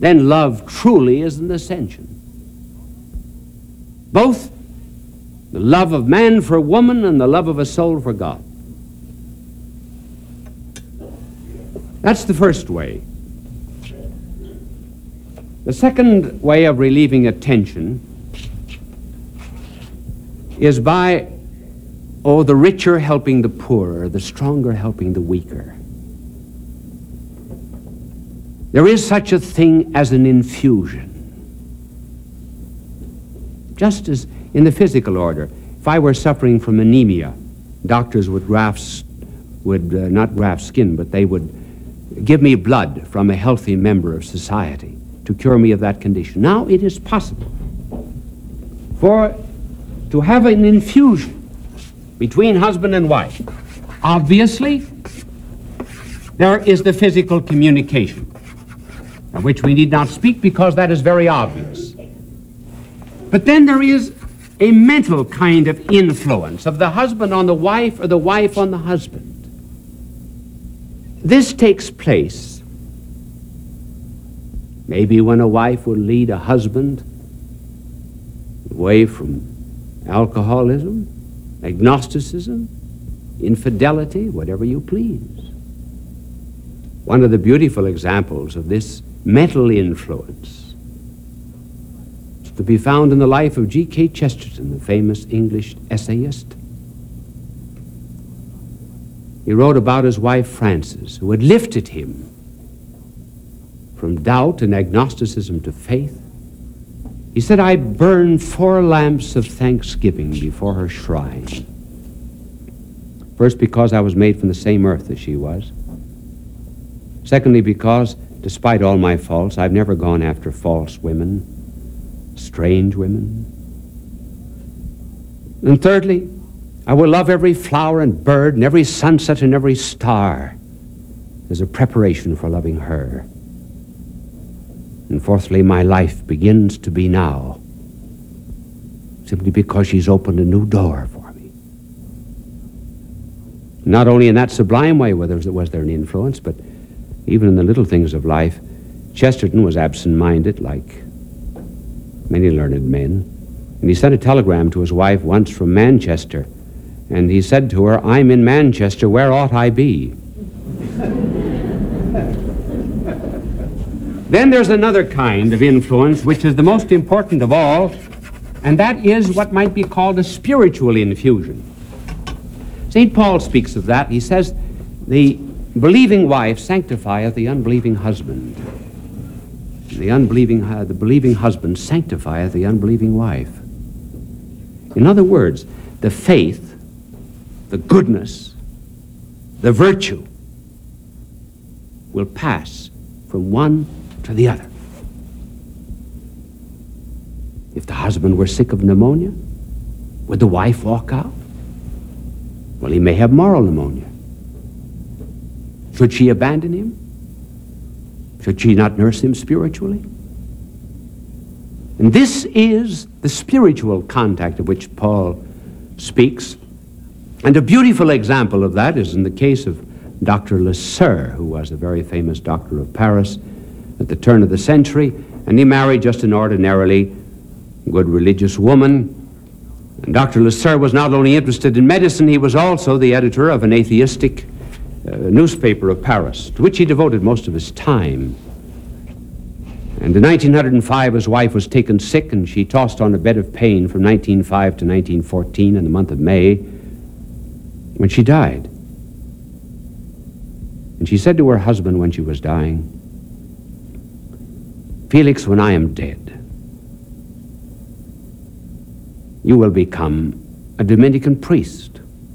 then love truly is an ascension. Both the love of man for woman and the love of a soul for God. That's the first way. The second way of relieving a tension is by, the richer helping the poorer, the stronger helping the weaker. There is such a thing as an infusion. Just as in the physical order, if I were suffering from anemia, doctors would not graft skin, but they would give me blood from a healthy member of society to cure me of that condition. Now it is possible to have an infusion between husband and wife. Obviously, there is the physical communication, of which we need not speak because that is very obvious. But then there is a mental kind of influence of the husband on the wife or the wife on the husband. This takes place maybe when a wife will lead a husband away from alcoholism, agnosticism, infidelity, whatever you please. One of the beautiful examples of this mental influence is to be found in the life of G.K. Chesterton, the famous English essayist. He wrote about his wife Frances, who had lifted him from doubt and agnosticism to faith. He said, "I burn 4 lamps of thanksgiving before her shrine. First, because I was made from the same earth as she was. Secondly, because, despite all my faults, I've never gone after false women, strange women. And thirdly, I will love every flower and bird and every sunset and every star as a preparation for loving her. And fourthly, my life begins to be now simply because she's opened a new door for me." Not only in that sublime way was there an influence, but even in the little things of life. Chesterton was absent-minded, like many learned men, and he sent a telegram to his wife once from Manchester, and he said to her, "I'm in Manchester, where ought I be?" Then there's another kind of influence, which is the most important of all, and that is what might be called a spiritual infusion. St. Paul speaks of that. He says, "The believing wife sanctifieth the unbelieving husband. The believing husband sanctifieth the unbelieving wife." In other words, the faith, the goodness, the virtue will pass from one to the other. If the husband were sick of pneumonia, would the wife walk out? Well, he may have moral pneumonia. Should she abandon him? Should she not nurse him spiritually? And this is the spiritual contact of which Paul speaks. And a beautiful example of that is in the case of Dr. Le Sueur, who was a very famous doctor of Paris at the turn of the century, and he married just an ordinarily good religious woman. And Dr. Le Sueur was not only interested in medicine, he was also the editor of an atheistic newspaper of Paris, to which he devoted most of his time. And in 1905, his wife was taken sick, and she tossed on a bed of pain from 1905 to 1914 in the month of May, when she died. And she said to her husband when she was dying, "Felix, when I am dead, you will become a Dominican priest."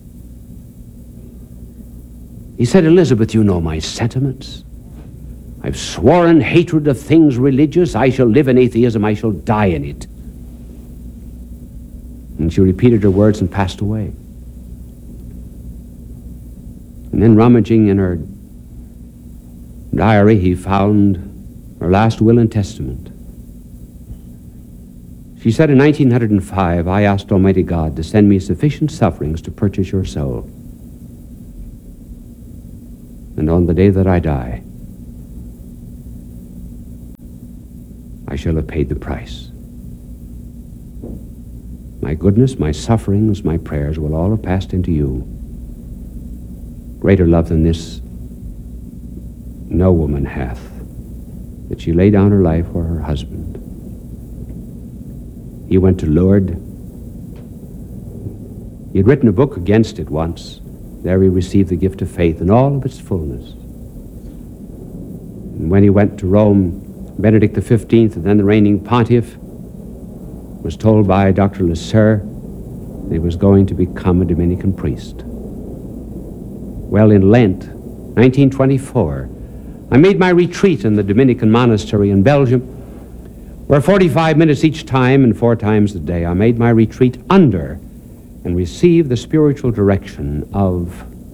He said, "Elizabeth, you know my sentiments. I've sworn hatred of things religious. I shall live in atheism. I shall die in it." And she repeated her words and passed away. And then, rummaging in her diary, he found her last will and testament. She said, "In 1905, I asked Almighty God to send me sufficient sufferings to purchase your soul. And on the day that I die, I shall have paid the price. My goodness, my sufferings, my prayers will all have passed into you. Greater love than this no woman hath, that she lay down her life for her husband. He went to Lourdes. He had written a book against it once. There he received the gift of faith in all of its fullness. And when he went to Rome, Benedict XV, and then the reigning pontiff, was told by Dr. Lasser that he was going to become a Dominican priest. Well, in Lent, 1924, I made my retreat in the Dominican monastery in Belgium, where 45 minutes each time and 4 times a day I made my retreat under and received the spiritual direction of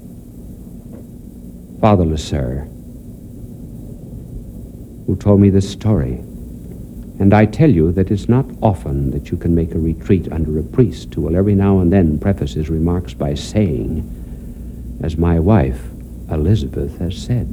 Father Lasser, who told me this story. And I tell you that it's not often that you can make a retreat under a priest who will every now and then preface his remarks by saying, as my wife, Elizabeth, has said.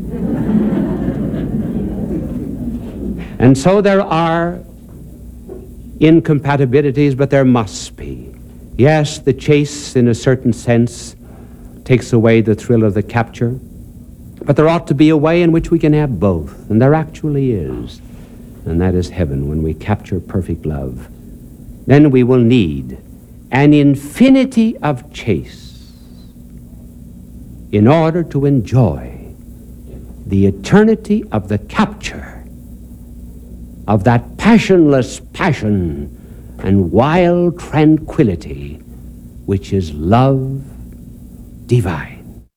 And so there are incompatibilities, but there must be. Yes, the chase, in a certain sense, takes away the thrill of the capture, but there ought to be a way in which we can have both, and there actually is, and that is heaven, when we capture perfect love. Then we will need an infinity of chase in order to enjoy the eternity of the capture of that passionless passion and wild tranquility which is love divine.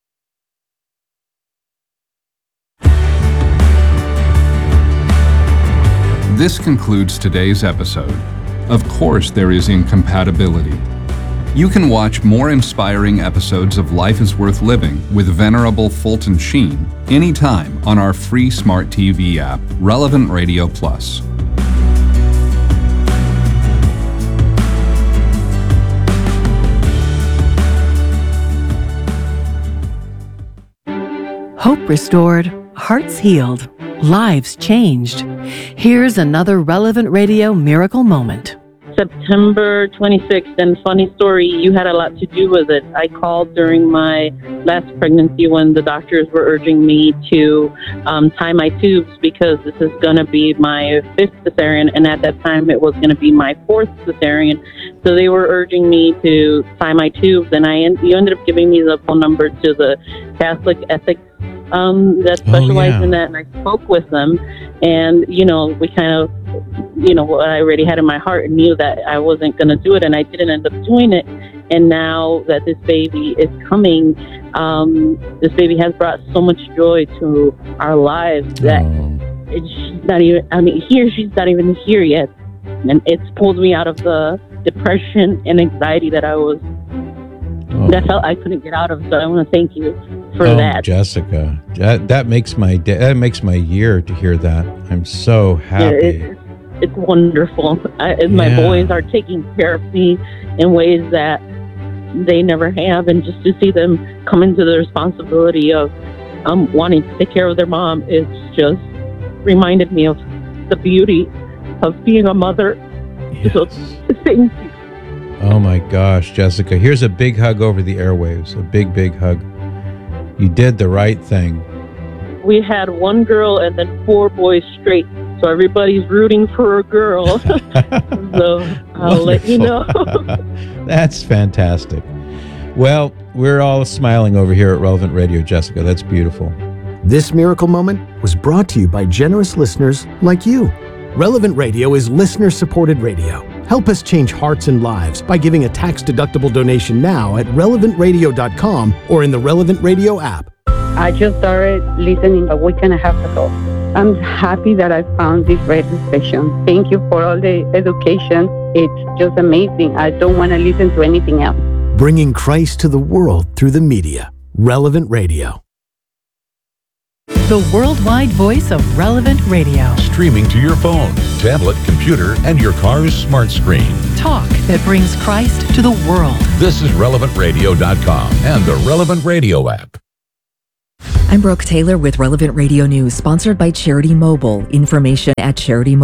This concludes today's episode. Of course, there is incompatibility. You can watch more inspiring episodes of Life is Worth Living with Venerable Fulton Sheen anytime on our free smart TV app, Relevant Radio Plus. Hope restored, hearts healed, lives changed. Here's another Relevant Radio miracle moment. September 26th, and funny story, you had a lot to do with it. I called during my last pregnancy when the doctors were urging me to tie my tubes because this is going to be my 5th cesarean, and at that time it was going to be my 4th cesarean. So they were urging me to tie my tubes, and you ended up giving me the phone number to the Catholic Ethics that specialize in that, and I spoke with them, and we kind of, what I already had in my heart and knew that I wasn't going to do it, and I didn't end up doing it. And now that this baby is coming, this baby has brought so much joy to our lives that she's not even here yet, and it's pulled me out of the depression and anxiety that I was that felt I couldn't get out of. So I want to thank you for that, Jessica. That makes my day. That makes my year to hear that. I'm so happy. It's wonderful. My boys are taking care of me in ways that they never have, and just to see them come into the responsibility of wanting to take care of their mom, it's just reminded me of the beauty of being a mother. Yes. So thank you. Oh my gosh, Jessica. Here's a big hug over the airwaves. A big, big hug. You did the right thing. We had one girl and then 4 boys straight. So everybody's rooting for a girl. So I'll let you know. That's fantastic. Well, we're all smiling over here at Relevant Radio, Jessica. That's beautiful. This miracle moment was brought to you by generous listeners like you. Relevant Radio is listener-supported radio. Help us change hearts and lives by giving a tax-deductible donation now at relevantradio.com or in the Relevant Radio app. I just started listening a week and a half ago. I'm happy that I found this radio station. Thank you for all the education. It's just amazing. I don't want to listen to anything else. Bringing Christ to the world through the media. Relevant Radio. The worldwide voice of Relevant Radio. Streaming to your phone, tablet, computer, and your car's smart screen. Talk that brings Christ to the world. This is RelevantRadio.com and the Relevant Radio app. I'm Brooke Taylor with Relevant Radio News, sponsored by Charity Mobile. Information at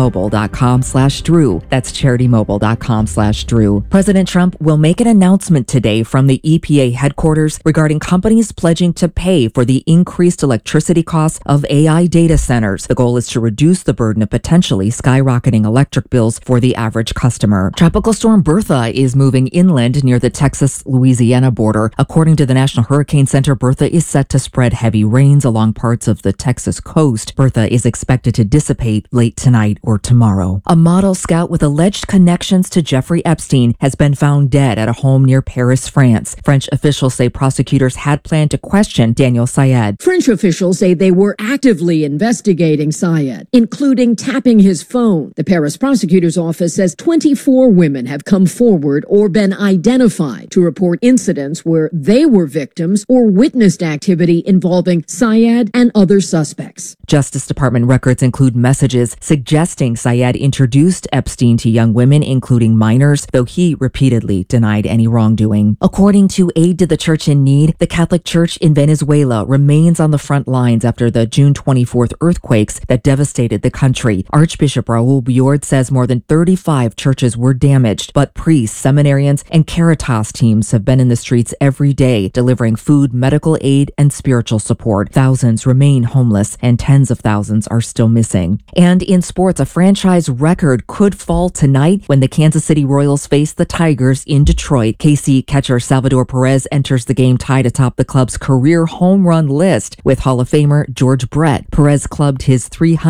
CharityMobile.com/Drew. That's CharityMobile.com/Drew. President Trump will make an announcement today from the EPA headquarters regarding companies pledging to pay for the increased electricity costs of AI data centers. The goal is to reduce the burden of potentially skyrocketing electric bills for the average customer. Tropical storm Bertha is moving inland near the Texas-Louisiana border. According to the National Hurricane Center, Bertha is set to spread heavy rains along parts of the Texas coast. Bertha is expected to dissipate late tonight or tomorrow. A model scout with alleged connections to Jeffrey Epstein has been found dead at a home near Paris, France. French officials say prosecutors had planned to question Daniel Syed. French officials say they were actively investigating Syed, including tapping his phone. The Paris prosecutor's office says 24 women have come forward or been identified to report incidents where they were victims or witnessed activity involving Syed and other suspects. Justice Department records include messages suggesting Syed introduced Epstein to young women, including minors, though he repeatedly denied any wrongdoing. According to Aid to the Church in Need, the Catholic Church in Venezuela remains on the front lines after the June 24th earthquakes that devastated the country. Archbishop Raul Biord says more than 35 churches were damaged, but priests, seminarians, and Caritas teams have been in the streets every day, delivering food, medical aid, and spiritual support. Thousands remain homeless, and tens of thousands are still missing. And in sports, a franchise record could fall tonight when the Kansas City Royals face the Tigers in Detroit. KC catcher Salvador Perez enters the game tied atop the club's career home run list with Hall of Famer George Brett. Perez clubbed his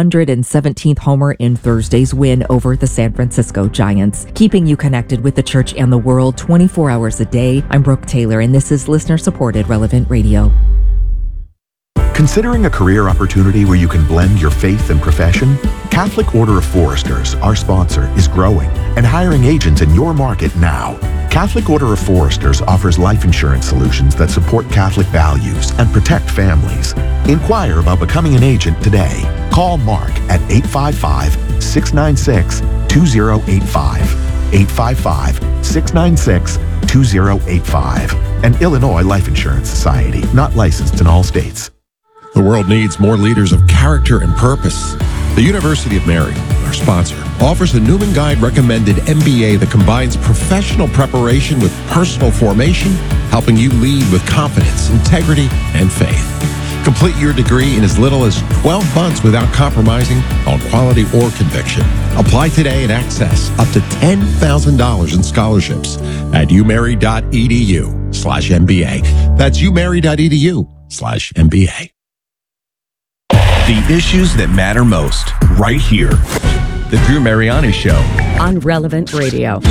317th homer in Thursday's win over the San Francisco Giants. Keeping you connected with the church and the world 24 hours a day, I'm Brooke Taylor, and this is listener-supported Relevant Radio. Considering a career opportunity where you can blend your faith and profession? Catholic Order of Foresters, our sponsor, is growing and hiring agents in your market now. Catholic Order of Foresters offers life insurance solutions that support Catholic values and protect families. Inquire about becoming an agent today. Call Mark at 855-696-2085. 855-696-2085. An Illinois Life Insurance Society, not licensed in all states. The world needs more leaders of character and purpose. The University of Mary, our sponsor, offers a Newman Guide recommended MBA that combines professional preparation with personal formation, helping you lead with confidence, integrity, and faith. Complete your degree in as little as 12 months without compromising on quality or conviction. Apply today and access up to $10,000 in scholarships at umary.edu/MBA. That's umary.edu/MBA. The issues that matter most, right here. The Drew Mariani Show. On Relevant Radio.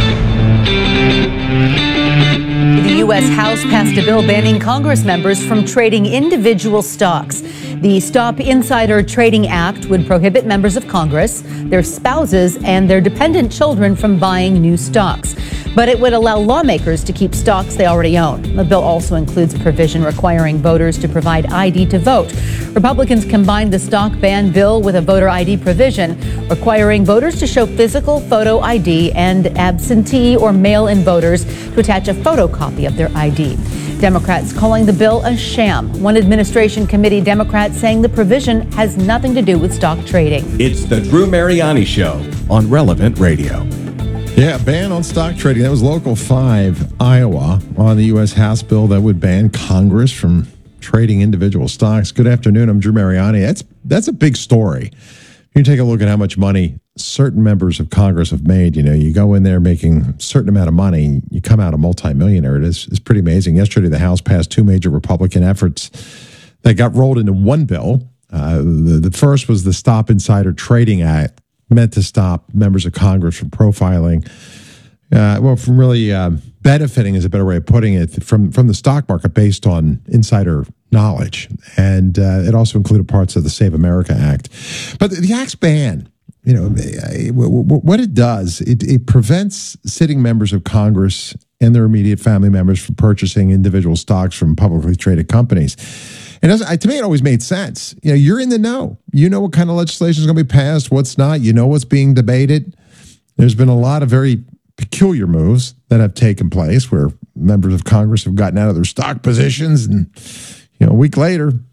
The U.S. House passed a bill banning Congress members from trading individual stocks. The Stop Insider Trading Act would prohibit members of Congress, their spouses, and their dependent children from buying new stocks. But it would allow lawmakers to keep stocks they already own. The bill also includes a provision requiring voters to provide ID to vote. Republicans combined the stock ban bill with a voter ID provision requiring voters to show physical photo ID and absentee or mail-in voters to attach a photocopy of their ID. Democrats calling the bill a sham. One administration committee Democrat saying the provision has nothing to do with stock trading. It's the Drew Mariani Show on Relevant Radio. Yeah, ban on stock trading. That was Local 5, Iowa, on the U.S. House bill that would ban Congress from trading individual stocks. Good afternoon. I'm Drew Mariani. That's a big story. You take a look at how much money certain members of Congress have made. You know, you go in there making a certain amount of money, you come out a multimillionaire. It's pretty amazing. Yesterday, the House passed two major Republican efforts that got rolled into one bill. The first was the Stop Insider Trading Act, meant to stop members of Congress from profiling, from really benefiting is a better way of putting it, from the stock market based on insider knowledge. And it also included parts of the Save America Act. But the Act's ban, you know, what it does, it prevents sitting members of Congress and their immediate family members from purchasing individual stocks from publicly traded companies. And to me, it always made sense. You know, you're in the know. You know what kind of legislation is going to be passed, what's not. You know what's being debated. There's been a lot of very peculiar moves that have taken place where members of Congress have gotten out of their stock positions, and a week later,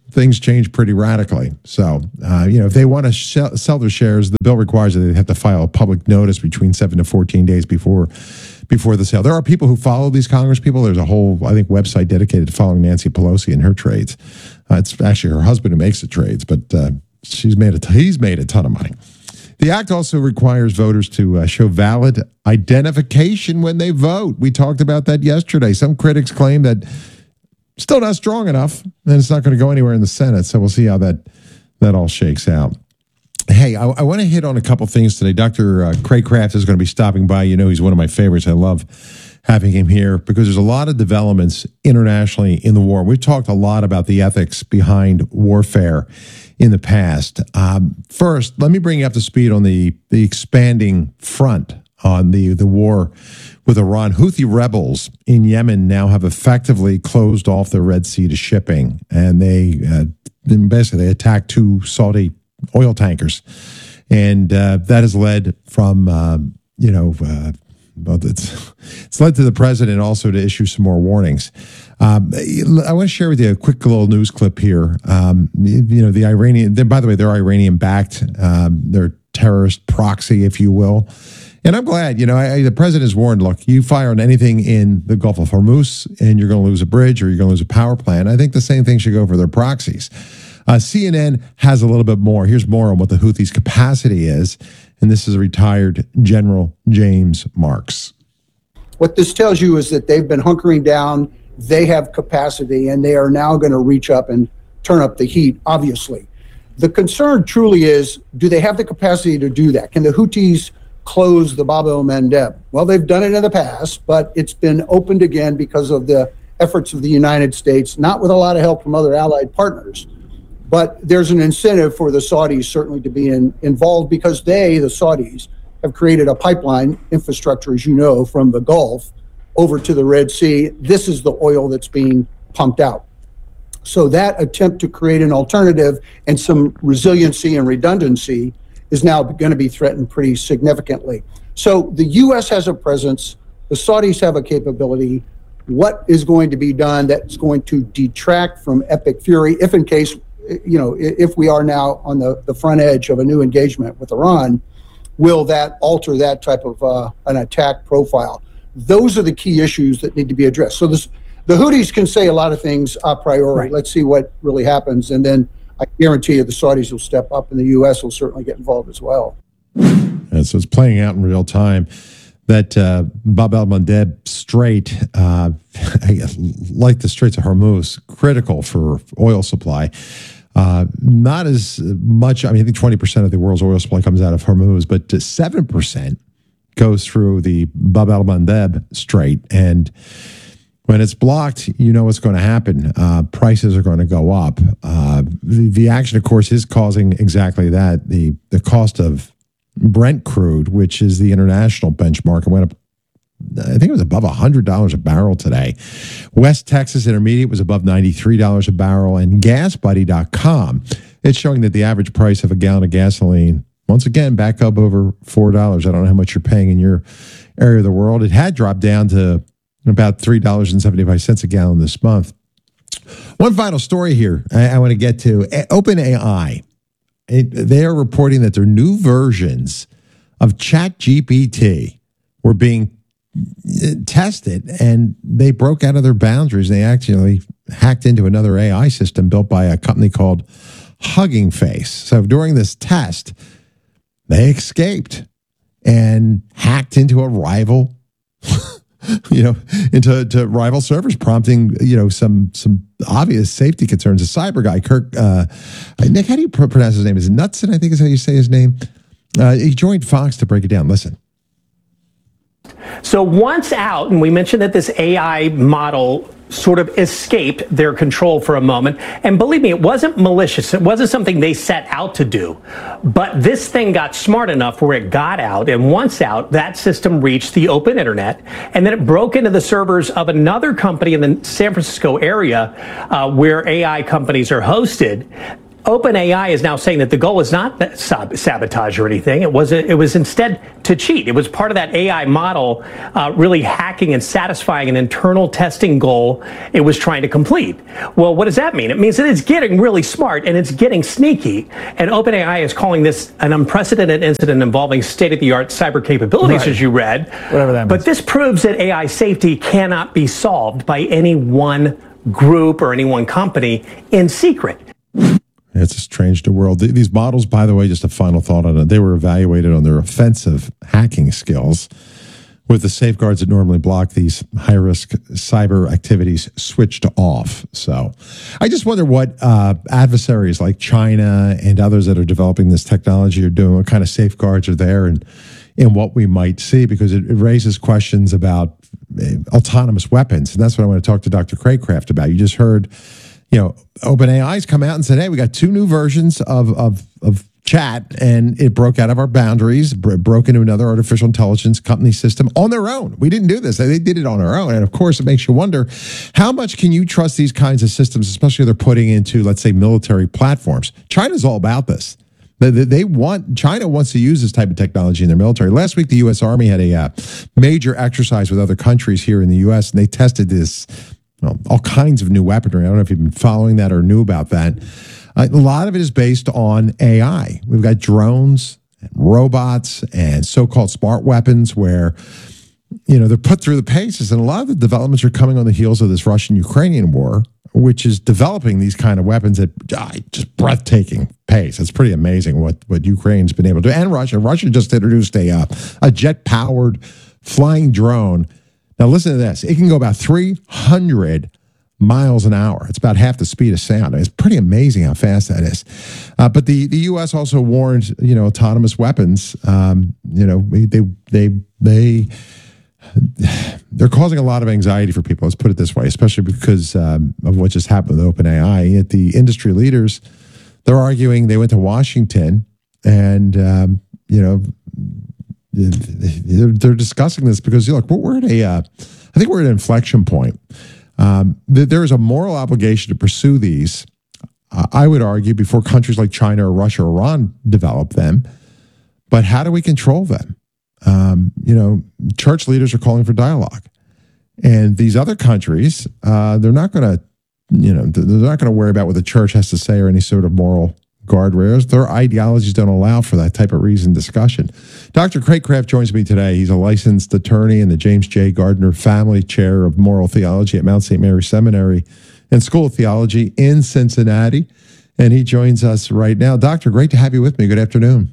things change pretty radically. So, if they want to sell their shares, the bill requires that they have to file a public notice between 7 to 14 days before the sale. There are people who follow these Congress people. There's a whole, I think, website dedicated to following Nancy Pelosi and her trades. It's actually her husband who makes the trades, but he's made a ton of money. The act also requires voters to show valid identification when they vote. We talked about that yesterday. Some critics claim that still not strong enough, and it's not going to go anywhere in the Senate. So we'll see how that all shakes out. Hey, I want to hit on a couple things today. Dr. Craig Kraft is going to be stopping by. You know, he's one of my favorites. I love having him here because there's a lot of developments internationally in the war. We've talked a lot about the ethics behind warfare in the past. First, let me bring you up to speed on the expanding front on the war with Iran. Houthi rebels in Yemen now have effectively closed off the Red Sea to shipping, and they attacked 2 Saudi oil tankers, and that has led from it's led to the president also to issue some more warnings. I want to share with you a quick little news clip here. The Iranian, by the way, they're Iranian-backed. They're terrorist proxy, if you will. And I'm glad, the president has warned, look, you fire on anything in the Gulf of Hormuz and you're going to lose a bridge or you're going to lose a power plant. I think the same thing should go for their proxies. CNN has a little bit more. Here's more on what the Houthis' capacity is. And this is retired General James Marks. What this tells you is that they've been hunkering down. They have capacity, and they are now going to reach up and turn up the heat, obviously. The concern truly is, do they have the capacity to do that? Can the Houthis close the Bab el-Mandeb? Well, they've done it in the past, but it's been opened again because of the efforts of the United States, not with a lot of help from other allied partners. But there's an incentive for the Saudis certainly to be involved because the Saudis, have created a pipeline infrastructure, as you know, from the Gulf over to the Red Sea. This is the oil that's being pumped out. So that attempt to create an alternative and some resiliency and redundancy is now going to be threatened pretty significantly. So the U.S. has a presence. The Saudis have a capability. What is going to be done that's going to detract from epic fury if in case, if we are now on the front edge of a new engagement with Iran, will that alter that type of an attack profile? Those are the key issues that need to be addressed. So the Houthis can say a lot of things a priori. Right. Let's see what really happens. And then I guarantee you the Saudis will step up and the U.S. will certainly get involved as well. And so it's playing out in real time. That Bab el-Mandeb Strait, like the Straits of Hormuz, critical for oil supply. Not as much, I think 20% of the world's oil supply comes out of Hormuz, but 7% goes through the Bab el-Mandeb Strait. And when it's blocked, you know what's going to happen. Prices are going to go up. The action, of course, is causing exactly that. The cost of Brent crude, which is the international benchmark, it went up, I think it was above $100 a barrel today. West Texas Intermediate was above $93 a barrel. And GasBuddy.com, it's showing that the average price of a gallon of gasoline, once again, back up over $4. I don't know how much you're paying in your area of the world. It had dropped down to about $3.75 a gallon this month. One final story here I want to get to. OpenAI, they are reporting that their new versions of ChatGPT were being tested, and they broke out of their boundaries. They actually hacked into another AI system built by a company called Hugging Face. So during this test, they escaped and hacked into a rival, into rival servers, prompting, some obvious safety concerns. A cyber guy, Kirk, Nick, how do you pronounce his name? Is it Knudsen, I think is how you say his name? He joined Fox to break it down. Listen. So once out, and we mentioned that this AI model sort of escaped their control for a moment. And believe me, it wasn't malicious. It wasn't something they set out to do. But this thing got smart enough where it got out. And once out, that system reached the open internet. And then it broke into the servers of another company in the San Francisco area where AI companies are hosted. OpenAI is now saying that the goal was not that sabotage or anything. It was instead to cheat. It was part of that AI model really hacking and satisfying an internal testing goal it was trying to complete. Well, what does that mean? It means that it's getting really smart and it's getting sneaky. And OpenAI is calling this an unprecedented incident involving state-of-the-art cyber capabilities, Right. as you read. Whatever that means. But this proves that AI safety cannot be solved by any one group or any one company in secret. It's a strange new world. These models, by the way, just a final thought on it, they were evaluated on their offensive hacking skills with the safeguards that normally block these high-risk cyber activities switched off. So I just wonder what adversaries like China and others that are developing this technology are doing, what kind of safeguards are there, and what we might see, because it raises questions about autonomous weapons. And that's what I want to talk to Dr. Craycraft about. You just heard, OpenAI's come out and said, hey, we got 2 new versions of chat, and it broke out of our boundaries, broke into another artificial intelligence company system on their own. We didn't do this. They did it on their own. And of course, it makes you wonder, how much can you trust these kinds of systems, especially if they're putting into, let's say, military platforms? China's all about this. China wants to use this type of technology in their military. Last week, the U.S. Army had a major exercise with other countries here in the U.S., and they tested this, all kinds of new weaponry. I don't know if you've been following that or knew about that. A lot of it is based on AI. We've got drones and robots and so-called smart weapons where, they're put through the paces. And a lot of the developments are coming on the heels of this Russian-Ukrainian war, which is developing these kind of weapons at just breathtaking pace. It's pretty amazing what Ukraine's been able to do. And Russia. Russia just introduced a jet-powered flying drone. Now, listen to this. It can go about 300 miles an hour. It's about half the speed of sound. It's pretty amazing how fast that is. But the U.S. also warned, autonomous weapons. They're causing a lot of anxiety for people. Let's put it this way, especially because of what just happened with OpenAI. Yet the industry leaders, they're arguing. They went to Washington, and they're discussing this because look, we're at I think we're at an inflection point. There is a moral obligation to pursue these. I would argue before countries like China or Russia or Iran develop them. But how do we control them? Church leaders are calling for dialogue, and these other countries, they're not going to worry about what the church has to say or any sort of moral guardrails. Their ideologies don't allow for that type of reasoned discussion. Dr. Craycraft joins me today. He's a licensed attorney and the James J. Gardner Family Chair of Moral Theology at Mount St. Mary Seminary and School of Theology in Cincinnati, and he joins us right now. Doctor, great to have you with me. Good afternoon.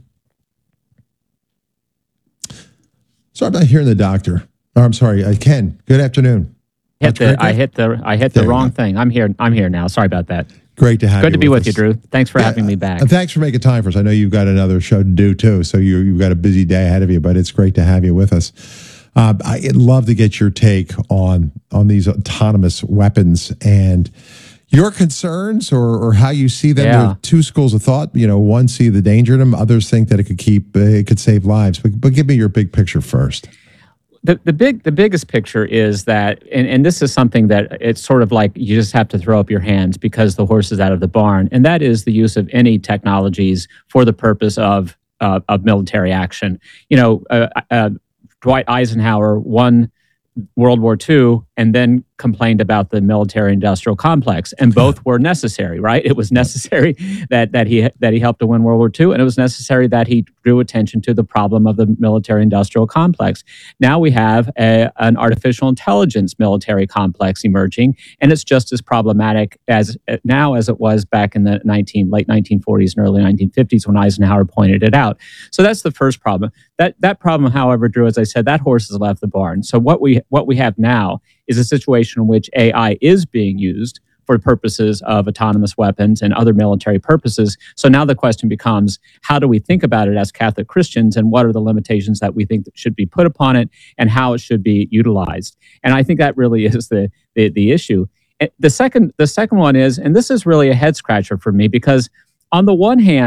So I'm not hearing the doctor. I'm sorry, Ken. Good afternoon. I hit the wrong thing. I'm here now. Sorry about that. Great to have you. Good to be with you, Drew. Thanks for having me back. And thanks for making time for us. I know you've got another show to do too, so you've got a busy day ahead of you, but it's great to have you with us. I'd love to get your take on these autonomous weapons and your concerns or how you see them. There are 2 schools of thought. One see the danger in them. Others think that it could save lives. But give me your big picture first. The biggest picture is that, and this is something that it's sort of like you just have to throw up your hands because the horse is out of the barn, and that is the use of any technologies for the purpose of military action. Dwight Eisenhower won World War II and then complained about the military-industrial complex, and both were necessary, right? It was necessary that he helped to win World War II, and it was necessary that he drew attention to the problem of the military-industrial complex. Now we have an artificial intelligence military complex emerging, and it's just as problematic as it was back in the late 1940s and early 1950s when Eisenhower pointed it out. So that's the first problem. That problem, however, Drew, as I said, that horse has left the barn. So what we have now is a situation in which AI is being used for purposes of autonomous weapons and other military purposes. So now the question becomes, how do we think about it as Catholic Christians, and what are the limitations that we think that should be put upon it, and how it should be utilized? And I think that really is the issue. The second one is, and this is really a head scratcher for me, because on the one hand,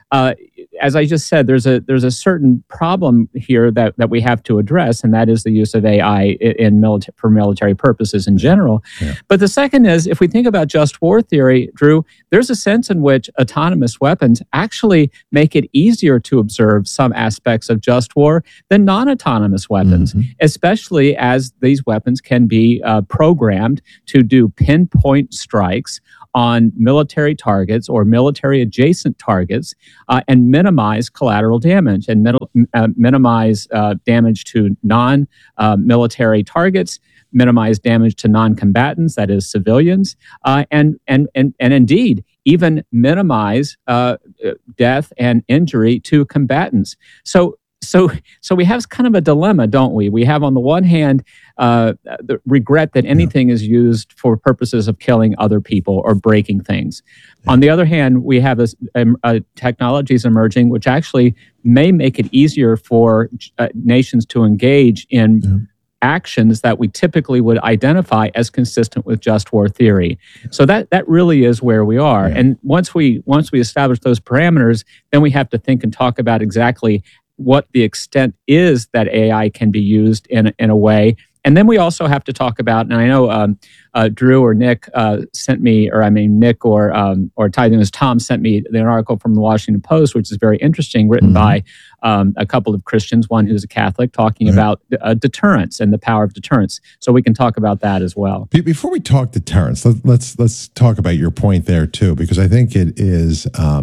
as I just said, there's a certain problem here that we have to address, and that is the use of AI for military purposes in general. Yeah. But the second is, if we think about just war theory, Drew, there's a sense in which autonomous weapons actually make it easier to observe some aspects of just war than non-autonomous weapons, especially as these weapons can be programmed to do pinpoint strikes on military targets or military adjacent targets and minimize collateral damage and minimize damage to non-military targets, minimize damage to non-combatants, that is civilians, and indeed even minimize death and injury to combatants. So we have kind of a dilemma, don't we? We have on the one hand the regret that anything is used for purposes of killing other people or breaking things. On the other hand, we have technologies emerging which actually may make it easier for nations to engage in actions that we typically would identify as consistent with just war theory. So that really is where we are. And once we establish those parameters, then we have to think and talk about exactly what the extent is that AI can be used in a way. And then we also have to talk about, and I know Drew or Nick sent me, or I mean Nick or Tithing as Tom sent me an article from the Washington Post, which is very interesting, written by a couple of Christians, one who's a Catholic, talking about deterrence and the power of deterrence. So we can talk about that as well. Before we talk deterrence, let's talk about your point there too, because I think it is.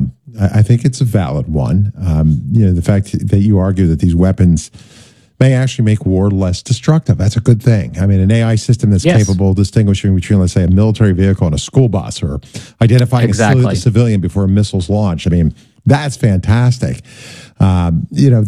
I think it's a valid one. The fact that you argue that these weapons may actually make war less destructive. That's a good thing. I mean, an AI system that's capable of distinguishing between, let's say, a military vehicle and a school bus, or identifying a civilian before a missile's launched. I mean, that's fantastic. Of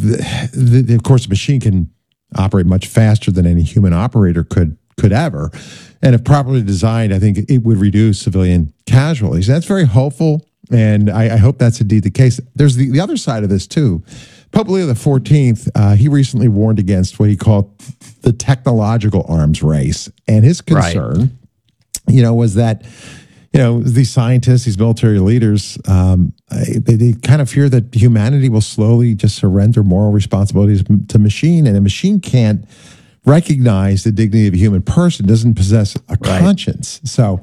course, the machine can operate much faster than any human operator could ever. And if properly designed, I think it would reduce civilian casualties. That's very hopeful, and I hope that's indeed the case. There's the other side of this, too. Pope Leo XIV, he recently warned against what he called the technological arms race. And his concern, was that, these scientists, these military leaders, they kind of fear that humanity will slowly just surrender moral responsibilities to machine. And a machine can't recognize the dignity of a human person, doesn't possess a conscience. So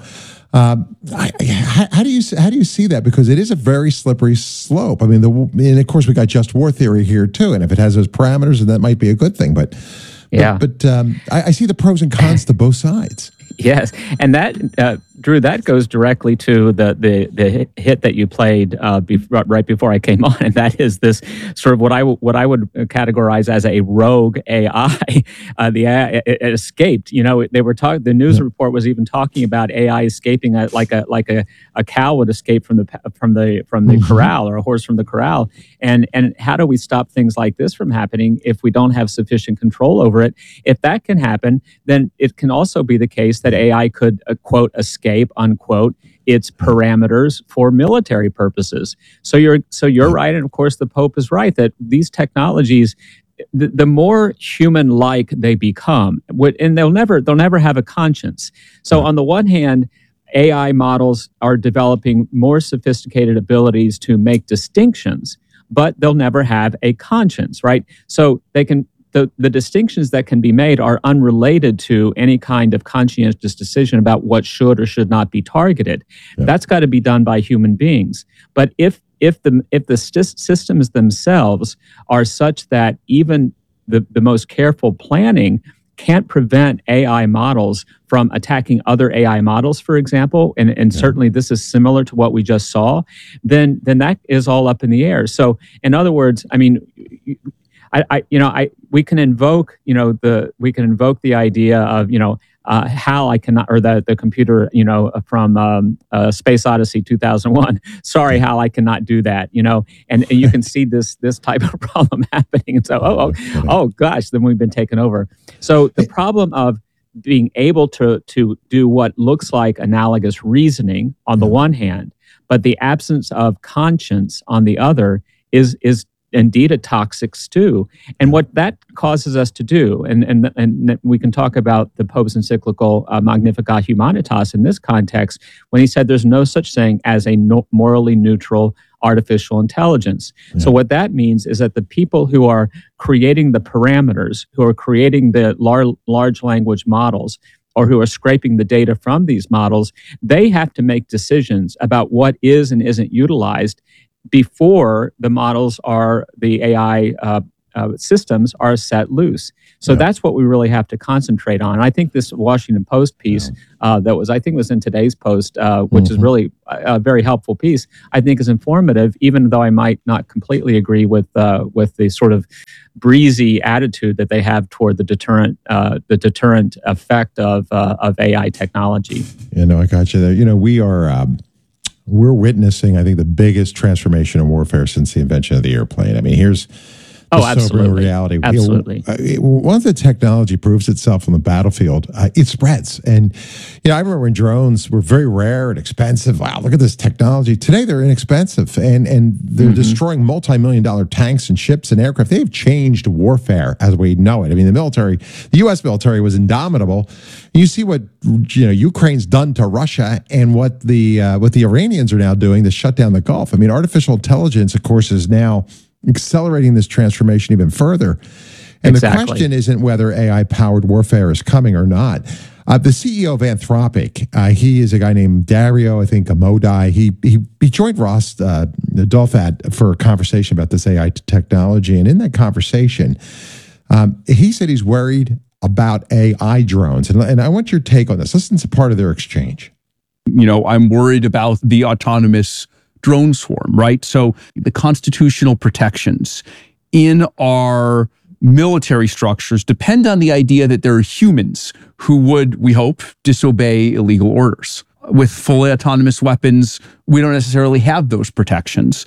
how do you see that? Because it is a very slippery slope. I mean, and of course we got just war theory here too, and if it has those parameters, then that might be a good thing. But I see the pros and cons to both sides. Yes, and that, Drew, that goes directly to the hit that you played right before I came on, and that is this sort of what I would categorize as a rogue AI. The AI it escaped. They were talking. The news report was even talking about AI escaping like a cow would escape from the corral, or a horse from the corral. And how do we stop things like this from happening if we don't have sufficient control over it? If that can happen, then it can also be the case that AI could, quote, escape, unquote, its parameters for military purposes. So you're right, and of course the Pope is right that these technologies, the more human-like they become, and they'll never have a conscience. So on the one hand, AI models are developing more sophisticated abilities to make distinctions, but they'll never have a conscience, right? So they can. The distinctions that can be made are unrelated to any kind of conscientious decision about what should or should not be targeted. Yeah. That's got to be done by human beings. But if the systems themselves are such that even the most careful planning can't prevent AI models from attacking other AI models, for example, and certainly this is similar to what we just saw, then that is all up in the air. So in other words, I mean, we can invoke the idea of HAL I cannot, or the computer from Space Odyssey 2001. Sorry, HAL I cannot do that. And you can see this type of problem happening. And so oh gosh, then we've been taken over. So the problem of being able to do what looks like analogous reasoning on the one hand, but the absence of conscience on the other is indeed a toxic stew. And what that causes us to do, and we can talk about the Pope's encyclical Magnificat Humanitas in this context, when he said there's no such thing as a morally neutral artificial intelligence. So what that means is that the people who are creating the parameters, who are creating the large language models, or who are scraping the data from these models, they have to make decisions about what is and isn't utilized before the models are, the AI systems are set loose. So that's what we really have to concentrate on. And I think this Washington Post piece that was, I think was in today's Post, which is really a very helpful piece, I think is informative, even though I might not completely agree with the sort of breezy attitude that they have toward the deterrent effect of AI technology. I got you there. We're witnessing, I think, the biggest transformation in warfare since the invention of the airplane. I mean, here's the sobering reality. Absolutely. Once the technology proves itself on the battlefield, it spreads. And, I remember when drones were very rare and expensive. Wow, look at this technology. Today, they're inexpensive, and they're destroying multi-million-dollar tanks and ships and aircraft. They've changed warfare as we know it. I mean, the U.S. military was indomitable. You see what Ukraine's done to Russia and what the Iranians are now doing to shut down the Gulf. I mean, artificial intelligence, of course, is now accelerating this transformation even further. And the question isn't whether AI-powered warfare is coming or not. The CEO of Anthropic, he is a guy named Dario, I think, Amodei. He joined Ross Douthat for a conversation about this AI technology. And in that conversation, he said he's worried about AI drones. And I want your take on this. Listen to part of their exchange. I'm worried about the autonomous drone swarm, right? So the constitutional protections in our military structures depend on the idea that there are humans who would, we hope, disobey illegal orders. With fully autonomous weapons, we don't necessarily have those protections.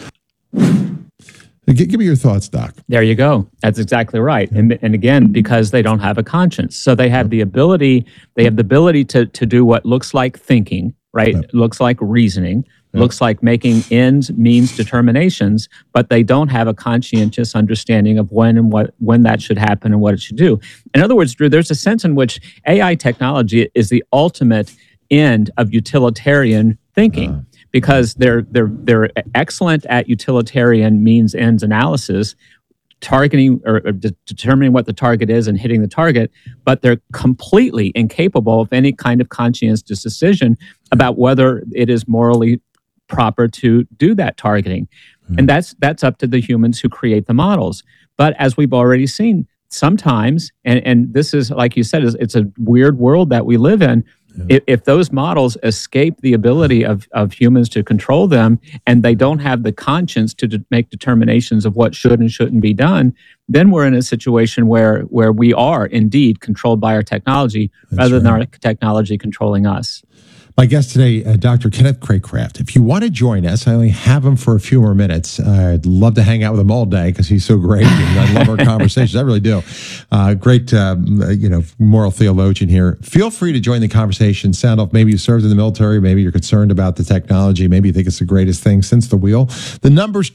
Give me your thoughts, Doc. There you go. That's exactly right. And again, because they don't have a conscience. So they have the ability, to do what looks like thinking, right? It looks like reasoning. Looks like making ends means determinations, but they don't have a conscientious understanding of when that should happen and what it should do. In other words, Drew, there's a sense in which AI technology is the ultimate end of utilitarian thinking, because they're excellent at utilitarian means ends analysis, targeting or determining what the target is and hitting the target, but they're completely incapable of any kind of conscientious decision about whether it is morally proper to do that targeting. And that's up to the humans who create the models. But as we've already seen, sometimes, and this is, like you said, it's a weird world that we live in, if those models escape the ability of humans to control them, and they don't have the conscience to make determinations of what should and shouldn't be done, then we're in a situation where we are indeed controlled by our technology rather than our technology controlling us. My guest today, Dr. Kenneth Cracraft. If you want to join us, I only have him for a few more minutes. I'd love to hang out with him all day because he's so great. And I love our conversations. I really do. Great, moral theologian here. Feel free to join the conversation. Sound off. Maybe you served in the military. Maybe you're concerned about the technology. Maybe you think it's the greatest thing since the wheel. The number's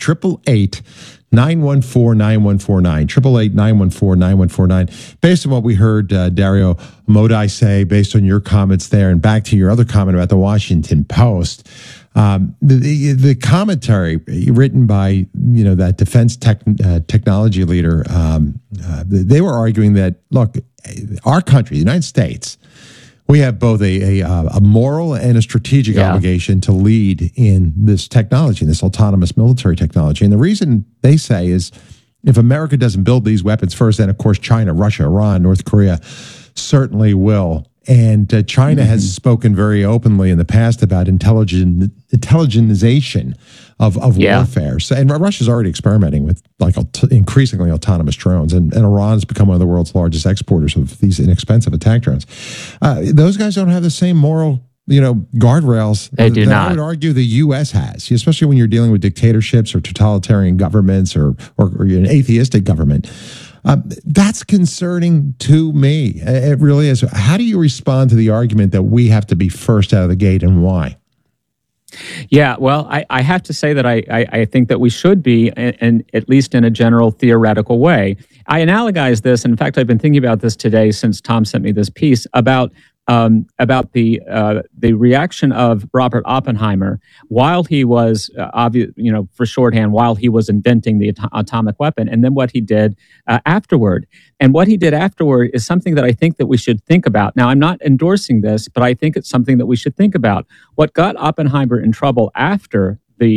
888-914-9149. 888-914-9149. Based on what we heard Dario Amodei say, based on your comments there, and back to your other comment about the Washington Post, the commentary written by that defense technology leader, they were arguing that, look, our country, the United States, we have both a moral and a strategic obligation to lead in this technology, this autonomous military technology. And the reason they say is if America doesn't build these weapons first, then, of course, China, Russia, Iran, North Korea certainly will. And China has spoken very openly in the past about intelligentization of warfare. So, and Russia's already experimenting with increasingly autonomous drones, and Iran has become one of the world's largest exporters of these inexpensive attack drones. Those guys don't have the same moral guardrails that I would argue the U.S. has, especially when you're dealing with dictatorships or totalitarian governments or an atheistic government. That's concerning to me. It really is. How do you respond to the argument that we have to be first out of the gate, and why? Yeah, well, I have to say that I think that we should be, and at least in a general theoretical way. I analogize this. In fact, I've been thinking about this today since Tom sent me this piece about about the reaction of Robert Oppenheimer while he was for shorthand, while he was inventing the atomic weapon, and then what he did afterward. And what he did afterward is something that I think that we should think about. Now, I'm not endorsing this, but I think it's something that we should think about. What got Oppenheimer in trouble after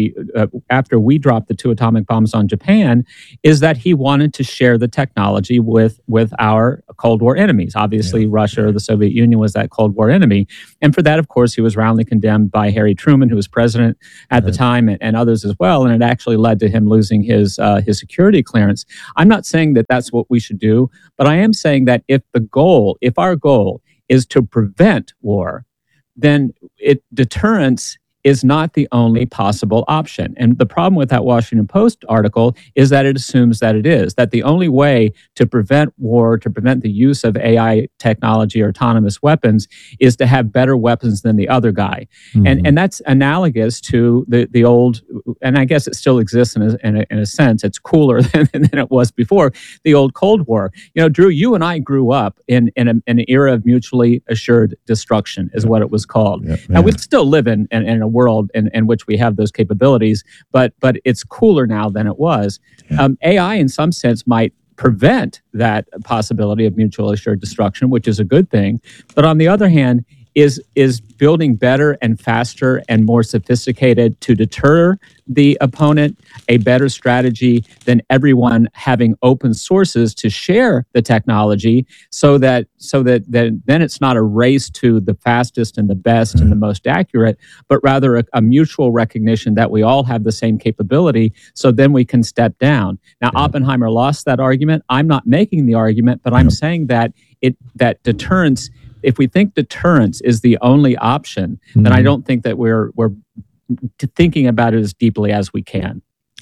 we dropped the 2 atomic bombs on Japan is that he wanted to share the technology with our Cold War enemies. Obviously, Russia or the Soviet Union was that Cold War enemy. And for that, of course, he was roundly condemned by Harry Truman, who was president at the time, and others as well. And it actually led to him losing his security clearance. I'm not saying that that's what we should do, but I am saying that if our goal is to prevent war, then deterrence is not the only possible option. And the problem with that Washington Post article is that it assumes that it is, that the only way to prevent war, to prevent the use of AI technology or autonomous weapons is to have better weapons than the other guy. Mm-hmm. And that's analogous to the old, and I guess it still exists in a sense, it's cooler than it was before, the old Cold War. Drew, you and I grew up in an era of mutually assured destruction is what it was called. Now, we still live in a world in which we have those capabilities, but it's cooler now than it was. AI, in some sense, might prevent that possibility of mutually assured destruction, which is a good thing. But on the other hand, is building better and faster and more sophisticated to deter the opponent a better strategy than everyone having open sources to share the technology so that then it's not a race to the fastest and the best and the most accurate, but rather a mutual recognition that we all have the same capability, so then we can step down. Now, Oppenheimer lost that argument. I'm not making the argument, but I'm saying that that deterrence, if we think deterrence is the only option, then I don't think that we're thinking about it as deeply as we can.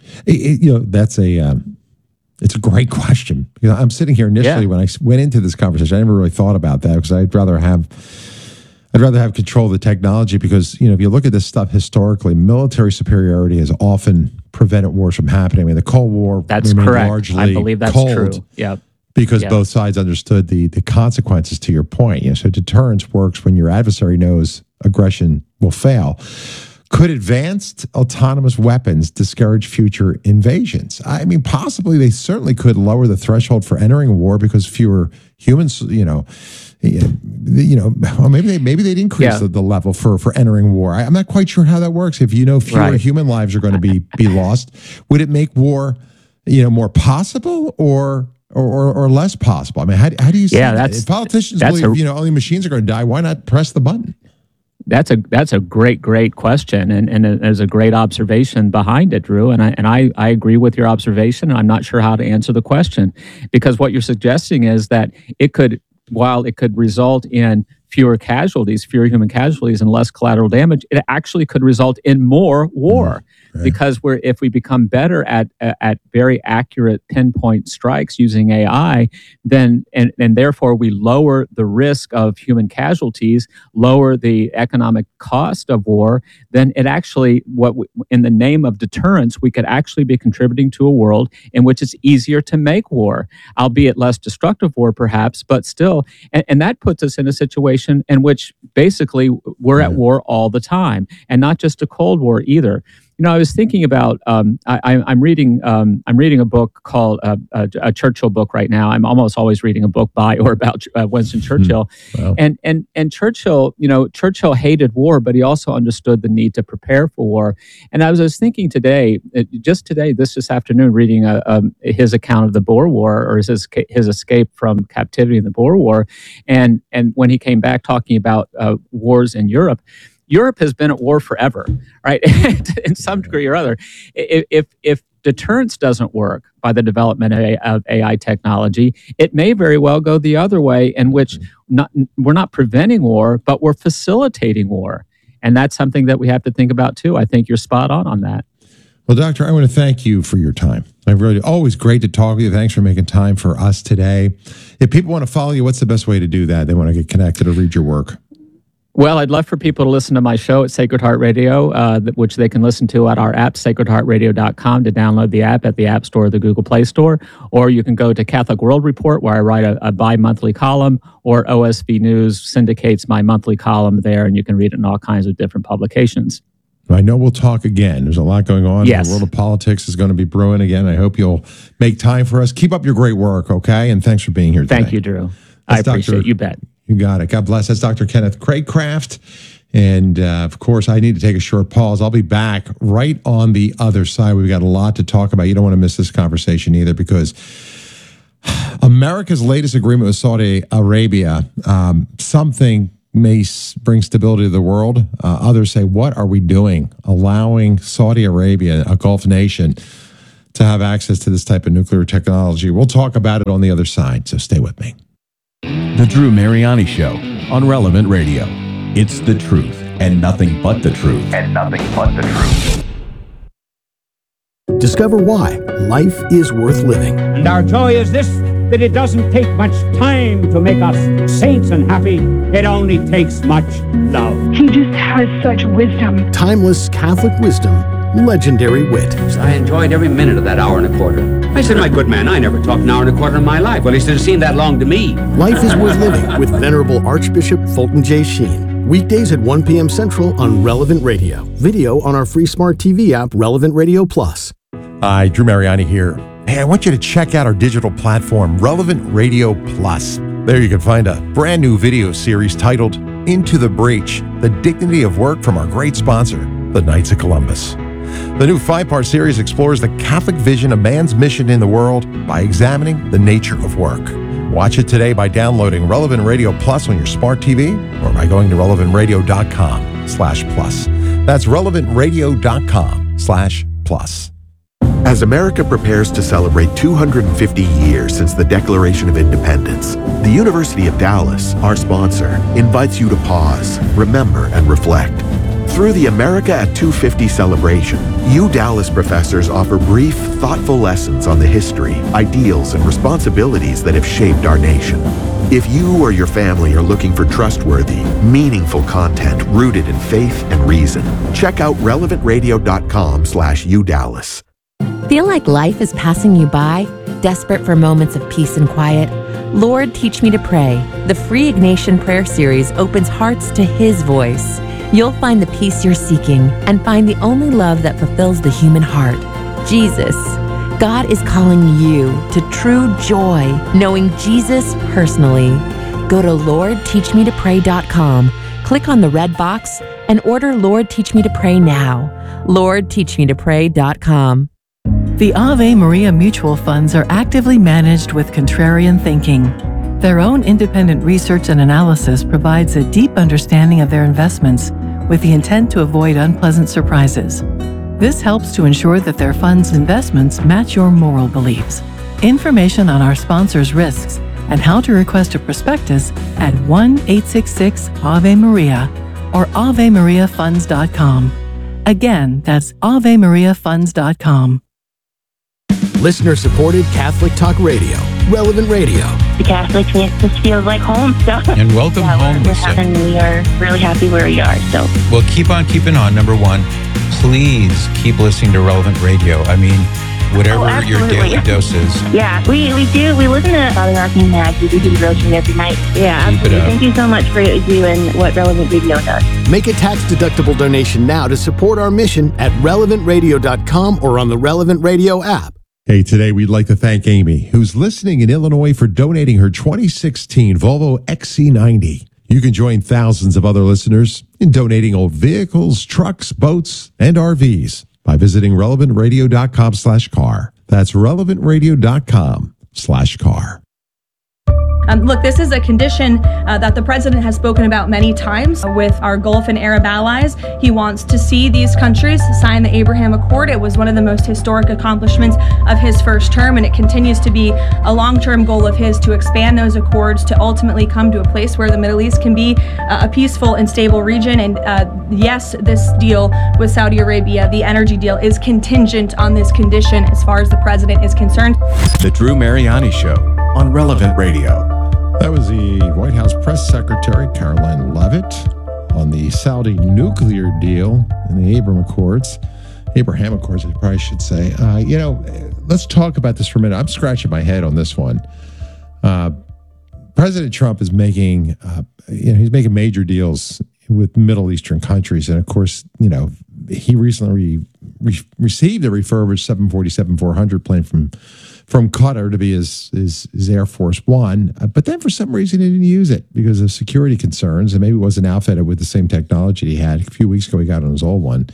That's it's a great question. I'm sitting here initially when I went into this conversation, I never really thought about that because I'd rather have control of the technology because, if you look at this stuff historically, military superiority has often prevented wars from happening. I mean, the Cold War remained correct. Largely I believe that's cold. True. Yeah. Because both sides understood the consequences, to your point. So deterrence works when your adversary knows aggression will fail. Could advanced autonomous weapons discourage future invasions? I mean, possibly they certainly could lower the threshold for entering a war because fewer humans, or maybe they'd increase the level for entering war. I'm not quite sure how that works. If fewer human lives are going to be lost, would it make war, more possible or less possible? I mean, how do you see that? If politicians believe only machines are going to die, why not press the button? That's a great question, and there's a great observation behind it, Drew. And I agree with your observation, and I'm not sure how to answer the question, because what you're suggesting is that while it could result in fewer human casualties, and less collateral damage, it actually could result in more war. Right. Because if we become better at very accurate pinpoint strikes using AI, then and therefore we lower the risk of human casualties, lower the economic cost of war, then it actually, in the name of deterrence, we could actually be contributing to a world in which it's easier to make war, albeit less destructive war perhaps, but still. And that puts us in a situation in which basically we're at war all the time, and not just a Cold War either. I was thinking about. I'm reading a book called a Churchill book right now. I'm almost always reading a book by or about Winston Churchill. Wow. And Churchill, Churchill hated war, but he also understood the need to prepare for war. And I was thinking this afternoon, reading his account of the Boer War, or his escape from captivity in the Boer War, and when he came back talking about wars in Europe. Europe has been at war forever, right? In some degree or other. If deterrence doesn't work by the development of AI technology, it may very well go the other way, in which we're not preventing war, but we're facilitating war. And that's something that we have to think about too. I think you're spot on that. Well, Doctor, I want to thank you for your time. Always great to talk with you. Thanks for making time for us today. If people want to follow you, what's the best way to do that? They want to get connected or read your work? Well, I'd love for people to listen to my show at Sacred Heart Radio, which they can listen to at our app, sacredheartradio.com, to download the app at the App Store or the Google Play Store. Or you can go to Catholic World Report, where I write a bi-monthly column, or OSB News syndicates my monthly column there, and you can read it in all kinds of different publications. I know we'll talk again. There's a lot going on. Yes. The world of politics is going to be brewing again. I hope you'll make time for us. Keep up your great work, okay? And thanks for being here today. Thank you, Drew. I appreciate it. You bet. You got it. God bless. That's Dr. Kenneth Craycraft. And of course, I need to take a short pause. I'll be back right on the other side. We've got a lot to talk about. You don't want to miss this conversation either, because America's latest agreement with Saudi Arabia, something may bring stability to the world. Others say, what are we doing? Allowing Saudi Arabia, a Gulf nation, to have access to this type of nuclear technology. We'll talk about it on the other side, so stay with me. The Drew Mariani Show on Relevant Radio. It's the truth and nothing but the truth. Discover why life is worth living. And our joy is this, that it doesn't take much time to make us saints and happy. It only takes much love. He just has such wisdom. Timeless Catholic wisdom, legendary wit. I enjoyed every minute of that hour and a quarter. I said, my good man, I never talked an hour and a quarter in my life. Well, he said, it seemed that long to me. Life is worth living with Venerable Archbishop Fulton J. Sheen. Weekdays at 1 p.m. Central on Relevant Radio. Video on our free smart TV app, Relevant Radio Plus. Hi, Drew Mariani here. Hey, I want you to check out our digital platform, Relevant Radio Plus. There you can find a brand new video series titled Into the Breach, The Dignity of Work from our great sponsor, the Knights of Columbus. The new 5-part series explores the Catholic vision of man's mission in the world by examining the nature of work. Watch it today by downloading Relevant Radio Plus on your smart TV or by going to relevantradio.com/plus. That's relevantradio.com/plus. As America prepares to celebrate 250 years since the Declaration of Independence, the University of Dallas, our sponsor, invites you to pause, remember, and reflect. Through the America at 250 celebration, Dallas professors offer brief, thoughtful lessons on the history, ideals, and responsibilities that have shaped our nation. If you or your family are looking for trustworthy, meaningful content rooted in faith and reason, check out relevantradio.com/udallas. Feel like life is passing you by? Desperate for moments of peace and quiet? Lord, Teach Me to Pray. The free Ignatian prayer series opens hearts to His voice. You'll find the peace you're seeking and find the only love that fulfills the human heart, Jesus. God is calling you to true joy, knowing Jesus personally. Go to LordTeachMeToPray.com, click on the red box, and order Lord Teach Me to Pray now. LordTeachMeToPray.com. The Ave Maria mutual funds are actively managed with contrarian thinking. Their own independent research and analysis provides a deep understanding of their investments with the intent to avoid unpleasant surprises. This helps to ensure that their funds' investments match your moral beliefs. Information on our sponsors' risks and how to request a prospectus at 1-866-AVE-MARIA or AveMariaFunds.com. Again, that's AveMariaFunds.com. Listener-supported Catholic Talk Radio, Relevant Radio. The Catholic makes us feel like home. So. And welcome home, Lisa. And we are really happy where we are. So. Well, keep on keeping on. Number one, please keep listening to Relevant Radio. I mean, whatever your daily dose is. Yeah, we do. We listen to Father Arcane Mag. We do the rosary every night. Yeah, absolutely. Thank you so much for what you do and what Relevant Radio does. Make a tax-deductible donation now to support our mission at relevantradio.com or on the Relevant Radio app. Hey, today we'd like to thank Amy, who's listening in Illinois, for donating her 2016 Volvo XC90. You can join thousands of other listeners in donating old vehicles, trucks, boats, and RVs by visiting relevantradio.com/car. That's relevantradio.com/car. Look, this is a condition that the president has spoken about many times with our Gulf and Arab allies. He wants to see these countries sign the Abraham Accord. It was one of the most historic accomplishments of his first term, and it continues to be a long-term goal of his to expand those accords to ultimately come to a place where the Middle East can be a peaceful and stable region. And yes, this deal with Saudi Arabia, the energy deal, is contingent on this condition as far as the president is concerned. The Drew Mariani Show on Relevant Radio. That was the White House Press Secretary, Caroline Leavitt. on the Saudi nuclear deal and the Abraham Accords, I probably should say. Let's talk about this for a minute. I'm scratching my head on this one. President Trump is making, he's making major deals with Middle Eastern countries. And of course, he recently received a refurbished 747-400 plane from Qatar to be his Air Force One. But then for some reason he didn't use it because of security concerns. And maybe it wasn't outfitted with the same technology he had. A few weeks ago, he got on his old one.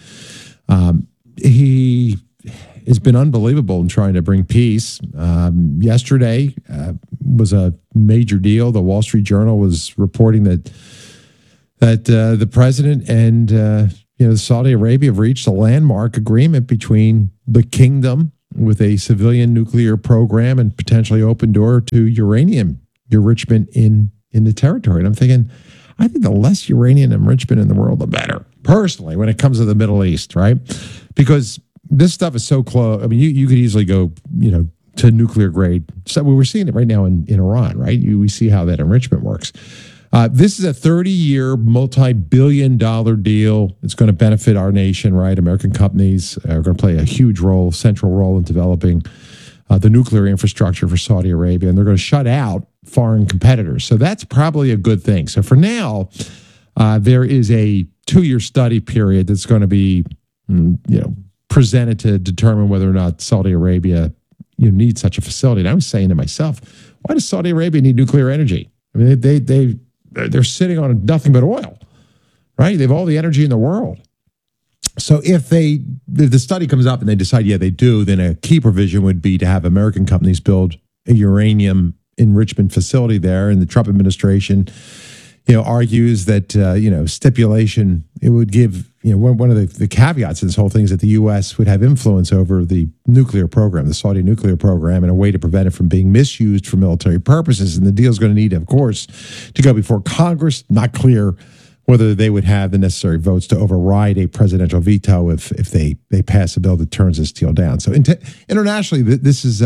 He has been unbelievable in trying to bring peace. Yesterday was a major deal. The Wall Street Journal was reporting that the president and Saudi Arabia have reached a landmark agreement between the kingdom with a civilian nuclear program and potentially open door to uranium enrichment in the territory. And I'm thinking, I think the less uranium enrichment in the world, the better, personally, when it comes to the Middle East, right? Because this stuff is so close. I mean, you could easily go, to nuclear grade. So we're seeing it right now in Iran, right? We see how that enrichment works. This is a 30-year, multi-billion-dollar deal. It's going to benefit our nation, right? American companies are going to play a huge role, central role in developing the nuclear infrastructure for Saudi Arabia, and they're going to shut out foreign competitors. So that's probably a good thing. So for now, there is a 2-year study period that's going to be, presented to determine whether or not Saudi Arabia needs such a facility. And I was saying to myself, why does Saudi Arabia need nuclear energy? I mean, they're sitting on nothing but oil, right? They have all the energy in the world. So if the study comes up and they decide, yeah, they do, then a key provision would be to have American companies build a uranium enrichment facility there. And the Trump administration, argues that, stipulation, it would give, one of the caveats in this whole thing is that the U.S. would have influence over the nuclear program, the Saudi nuclear program, in a way to prevent it from being misused for military purposes. And the deal is going to need, of course, to go before Congress. Not clear whether they would have the necessary votes to override a presidential veto if they pass a bill that turns this deal down. So internationally, this is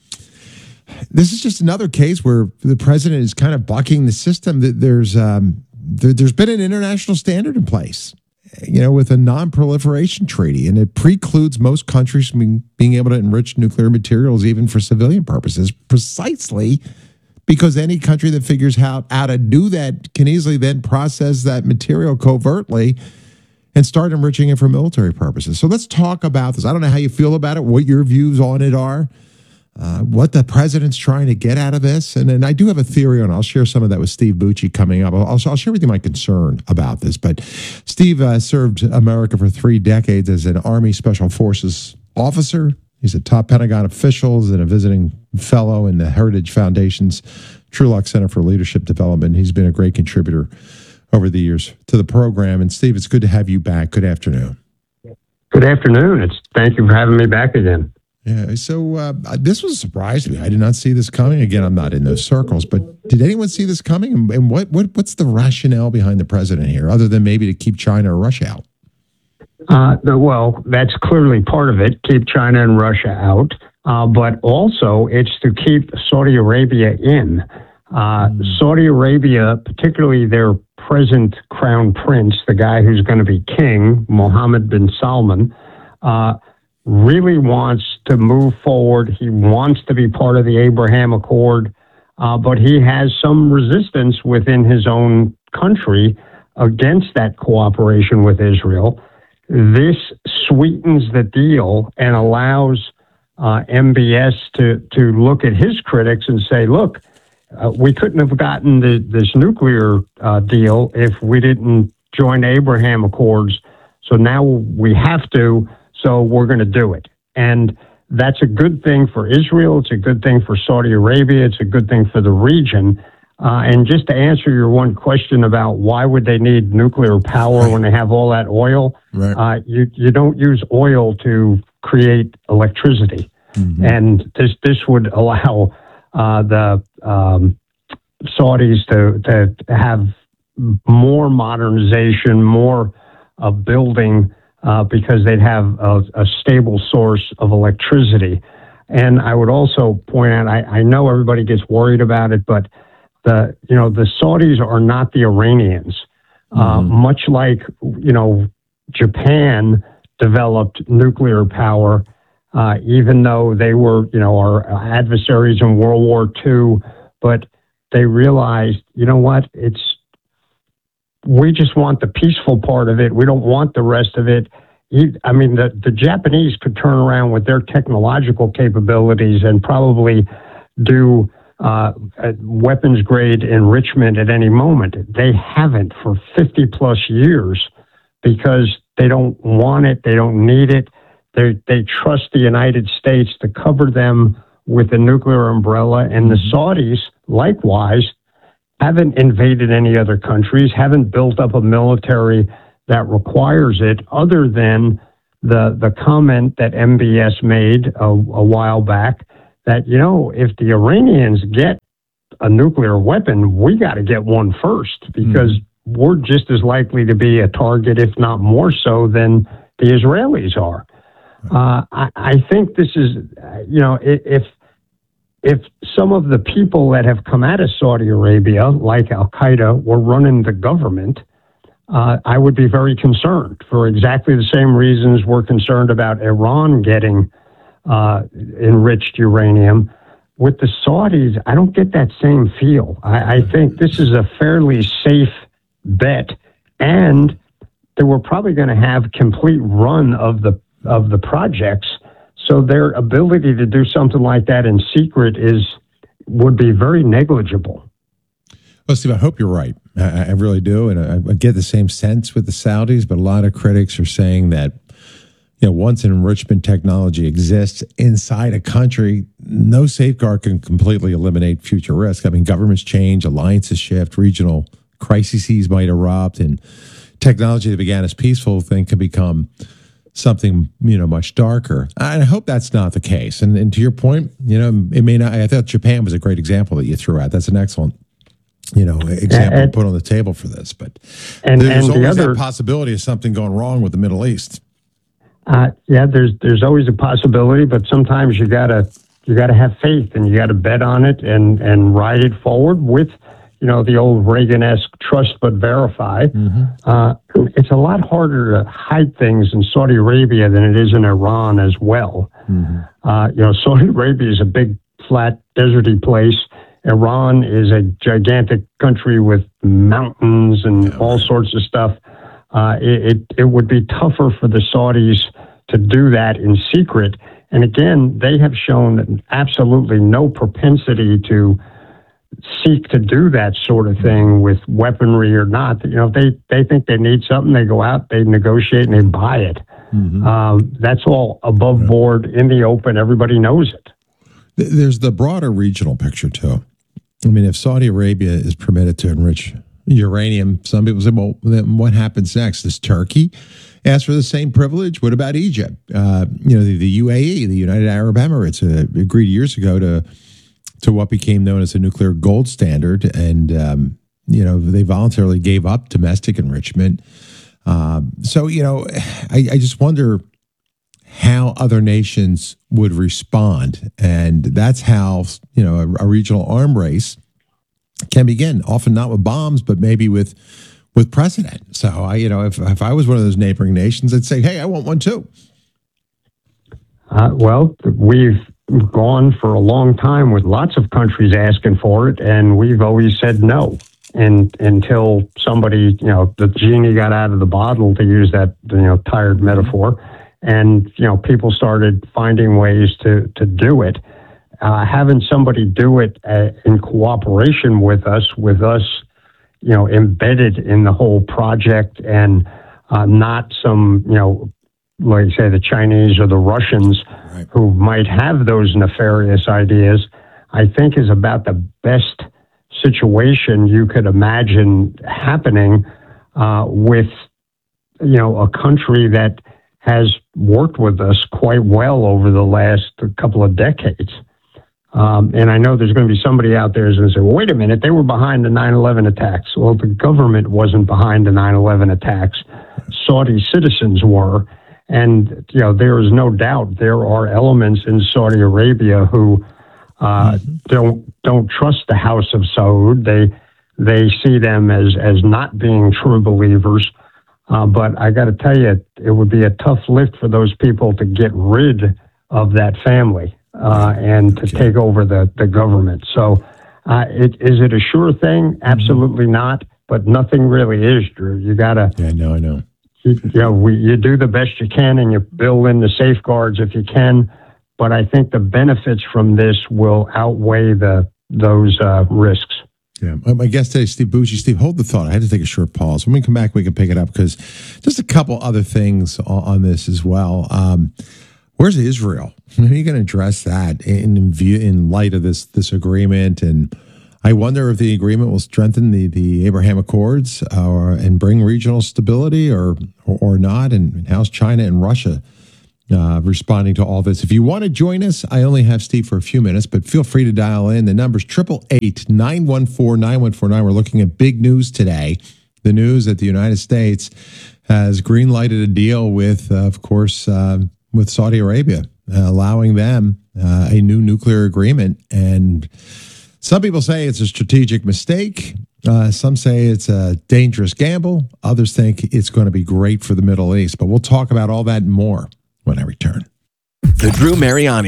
just another case where the president is kind of bucking the system. There's been an international standard in place, with a non-proliferation treaty, and it precludes most countries from being able to enrich nuclear materials even for civilian purposes, precisely because any country that figures out how to do that can easily then process that material covertly and start enriching it for military purposes. So let's talk about this. I don't know how you feel about it, what your views on it are. What the president's trying to get out of this. And I do have a theory on it. I'll share some of that with Steve Bucci coming up. I'll share with you my concern about this. But Steve served America for 3 decades as an Army Special Forces officer. He's a top Pentagon official and a visiting fellow in the Heritage Foundation's Trulock Center for Leadership Development. He's been a great contributor over the years to the program. And Steve, it's good to have you back. Good afternoon. Good afternoon. Thank you for having me back again. Yeah, so this was a surprise to me. I did not see this coming. Again, I'm not in those circles, but did anyone see this coming? And what's the rationale behind the president here, other than maybe to keep China or Russia out? Well, that's clearly part of it, keep China and Russia out. But also, it's to keep Saudi Arabia in. Saudi Arabia, particularly their present crown prince, the guy who's going to be king, Mohammed bin Salman, really wants to move forward. He wants to be part of the Abraham Accord, but he has some resistance within his own country against that cooperation with Israel. This sweetens the deal and allows MBS to look at his critics and say, look, we couldn't have gotten this nuclear deal if we didn't join Abraham Accords. So now we have to. So we're going to do it. And that's a good thing for Israel. It's a good thing for Saudi Arabia. It's a good thing for the region. And just to answer your one question about why would they need nuclear power when they have all that oil, you don't use oil to create electricity. Mm-hmm. And this would allow the Saudis to have more modernization, more building, because they'd have a stable source of electricity. And I would also point out, I know everybody gets worried about it, but the Saudis are not the Iranians. much like, Japan developed nuclear power, even though they were, our adversaries in World War II, but they realized, we just want the peaceful part of it. We don't want the rest of it. The Japanese could turn around with their technological capabilities and probably do weapons grade enrichment at any moment. They haven't for 50 plus years because they don't want it. They don't need it. They trust the United States to cover them with a nuclear umbrella. And the Saudis, likewise, haven't invaded any other countries, haven't built up a military that requires it, other than the comment that MBS made a while back that, if the Iranians get a nuclear weapon, we got to get one first, because we're just as likely to be a target, if not more so, than the Israelis are. I think this is, if some of the people that have come out of Saudi Arabia, like Al-Qaeda, were running the government, I would be very concerned for exactly the same reasons we're concerned about Iran getting enriched uranium. With the Saudis, I don't get that same feel. I think this is a fairly safe bet, and they were probably going to have complete run of the projects. So their ability to do something like that in secret would be very negligible. Well, Steve, I hope you're right. I really do. And I get the same sense with the Saudis, but a lot of critics are saying that, once an enrichment technology exists inside a country, no safeguard can completely eliminate future risk. Governments change, alliances shift, regional crises might erupt, and technology that began as peaceful then can become something, much darker. And I hope that's not the case. And to your point, it may not. I thought Japan was a great example that you threw out. That's an excellent example to put on the table for this. But there's always that possibility of something going wrong with the Middle East. There's always a possibility, but sometimes you gotta have faith, and you gotta bet on it and ride it forward with, the old Reagan-esque trust but verify. It's a lot harder to hide things in Saudi Arabia than it is in Iran as well. Saudi Arabia is a big, flat, deserty place. Iran is a gigantic country with mountains and all sorts of stuff. It would be tougher for the Saudis to do that in secret. And again, they have shown absolutely no propensity to seek to do that sort of thing with weaponry or not. They think they need something, they go out, they negotiate, and they buy it. That's all above board in the open. Everybody knows it. There's the broader regional picture, too. If Saudi Arabia is permitted to enrich uranium, some people say, well, then what happens next? Does Turkey ask for the same privilege? What about Egypt? The UAE, the United Arab Emirates, agreed years ago to what became known as the nuclear gold standard. And, they voluntarily gave up domestic enrichment. I just wonder how other nations would respond. And that's how, a regional arm race can begin, often not with bombs, but maybe with precedent. So if I was one of those neighboring nations, I'd say, hey, I want one too. We've gone for a long time with lots of countries asking for it, and we've always said no. And until somebody, the genie got out of the bottle, to use that, tired metaphor, and, people started finding ways to do it. Having somebody do it in cooperation with us, embedded in the whole project, and not some, like say the Chinese or the Russians who might have those nefarious ideas, I think is about the best situation you could imagine happening with, a country that has worked with us quite well over the last couple of decades. And I know there's going to be somebody out there who's going to say, well, wait a minute, they were behind the 9/11 attacks. Well, the government wasn't behind the 9/11 attacks. Saudi citizens were. And, there is no doubt there are elements in Saudi Arabia who don't trust the House of Saud. they see them as not being true believers. But I got to tell you, it would be a tough lift for those people to get rid of that family and to take over the government. So is it a sure thing? Absolutely not. But nothing really is, Drew. You got to... Yeah, I know. You do the best you can, and you build in the safeguards if you can. But I think the benefits from this will outweigh those risks. Yeah, my guest today, Steve Bucci. Steve, hold the thought. I had to take a short pause. When we come back, we can pick it up because just a couple other things on this as well. Where's Israel? How are you going to address that in light of this agreement? And I wonder if the agreement will strengthen the Abraham Accords and bring regional stability or not. And how's China and Russia responding to all this? If you want to join us, I only have Steve for a few minutes, but feel free to dial in. The number's 888-914-9149. We're looking at big news today. The news that the United States has green-lighted a deal with, of course, with Saudi Arabia, allowing them a new nuclear agreement. And some people say it's a strategic mistake. Some say it's a dangerous gamble. Others think it's going to be great for the Middle East. But we'll talk about all that and more when I return. The Drew Mariani